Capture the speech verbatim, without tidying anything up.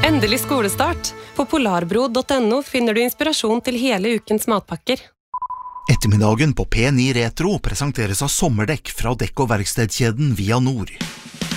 Endelig skolestart. På polarbro punktum no finner du inspirasjon til hele ukens matpakker. Ettermiddagen på P ni Retro presenteres av sommerdekk fra dekk- og verkstedkjeden Via Nord.